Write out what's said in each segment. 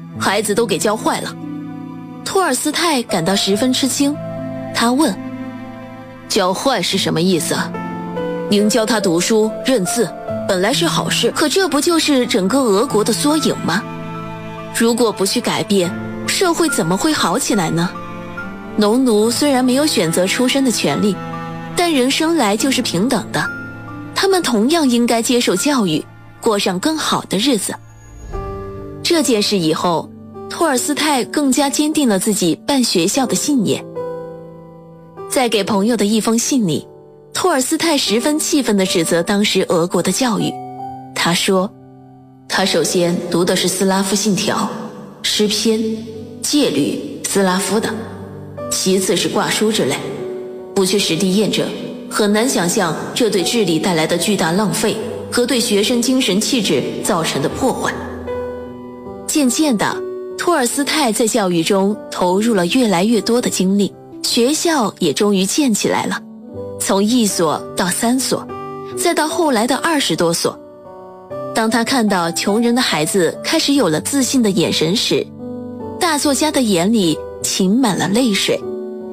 孩子都给教坏了。托尔斯泰感到十分吃惊，他问：教坏是什么意思？您教他读书认字本来是好事，可这不就是整个俄国的缩影吗？如果不去改变，社会怎么会好起来呢？农奴虽然没有选择出身的权利，但人生来就是平等的，他们同样应该接受教育，过上更好的日子。这件事以后，托尔斯泰更加坚定了自己办学校的信念。在给朋友的一封信里，托尔斯泰十分气愤地指责当时俄国的教育。他说，他首先读的是斯拉夫信条、诗篇、戒律斯拉夫的，其次是挂书之类，不去实地验证，很难想象这对智力带来的巨大浪费和对学生精神气质造成的破坏。渐渐的，托尔斯泰在教育中投入了越来越多的精力，学校也终于建起来了，从1所到3所，再到后来的20多所。当他看到穷人的孩子开始有了自信的眼神时，大作家的眼里噙满了泪水。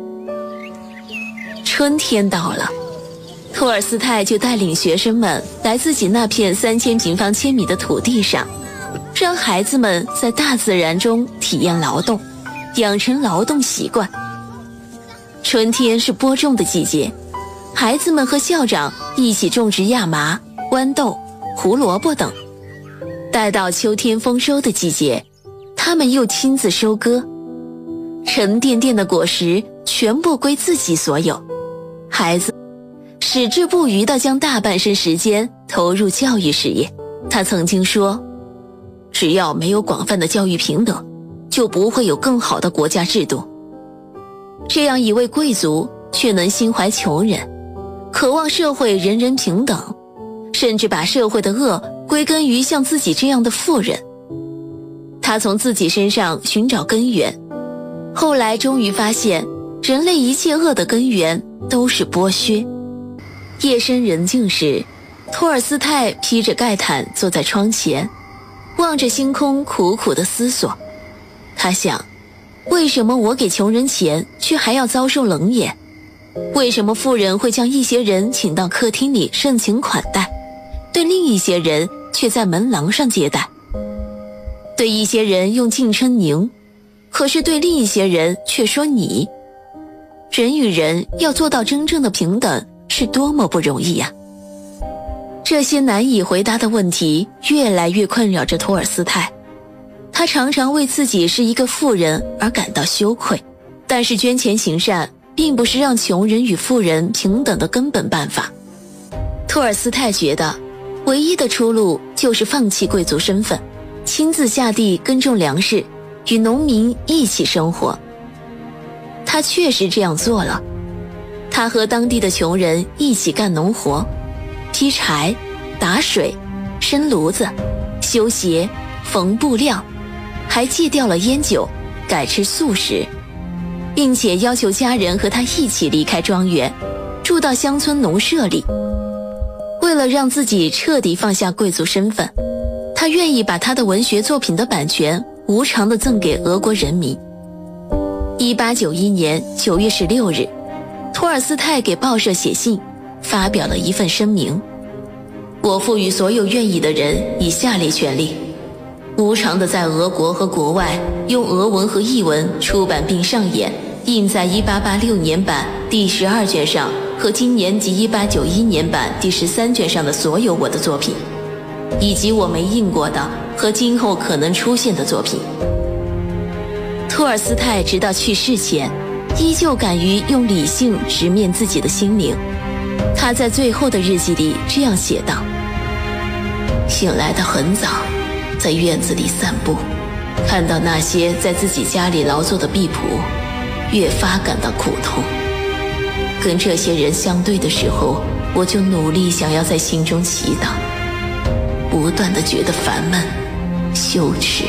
春天到了，托尔斯泰就带领学生们来自己那片3000平方千米的土地上，让孩子们在大自然中体验劳动，养成劳动习惯。春天是播种的季节，孩子们和校长一起种植亚麻、豌豆、胡萝卜等。待到秋天丰收的季节，他们又亲自收割，沉甸甸的果实全部归自己所有。孩子矢志不渝地将大半生时间投入教育事业。他曾经说，只要没有广泛的教育平等，就不会有更好的国家制度。这样一位贵族却能心怀穷人，渴望社会人人平等，甚至把社会的恶归根于像自己这样的富人。他从自己身上寻找根源，后来终于发现，人类一切恶的根源都是剥削。夜深人静时，托尔斯泰披着盖毯坐在窗前，望着星空苦苦地思索。他想，为什么我给穷人钱却还要遭受冷眼？为什么富人会将一些人请到客厅里盛情款待，对另一些人却在门廊上接待？对一些人用敬称您，可是对另一些人却说你。人与人要做到真正的平等是多么不容易呀！这些难以回答的问题越来越困扰着托尔斯泰，他常常为自己是一个富人而感到羞愧。但是捐钱行善并不是让穷人与富人平等的根本办法。托尔斯泰觉得，唯一的出路就是放弃贵族身份，亲自下地耕种粮食，与农民一起生活。他确实这样做了，他和当地的穷人一起干农活，劈柴、打水、生炉子、修鞋、缝布料，还戒掉了烟酒，改吃素食，并且要求家人和他一起离开庄园，住到乡村农舍里。为了让自己彻底放下贵族身份，他愿意把他的文学作品的版权无偿地赠给俄国人民。1891年9月16日，托尔斯泰给报社写信，发表了一份声明：我赋予所有愿意的人以下列权利：无偿地在俄国和国外用俄文和译文出版并上演印在1886年版第12卷上和今年及1891年版第13卷上的所有我的作品，以及我没印过的和今后可能出现的作品。托尔斯泰直到去世前，依旧敢于用理性直面自己的心灵。他在最后的日记里这样写道：醒来得很早，在院子里散步，看到那些在自己家里劳作的婢仆，越发感到苦痛。跟这些人相对的时候，我就努力想要在心中祈祷，不断地觉得烦闷、羞耻。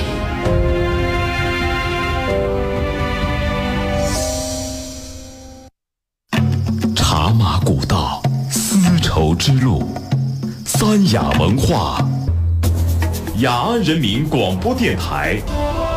茶马古道，丝绸之路，三雅文化，雅安人民广播电台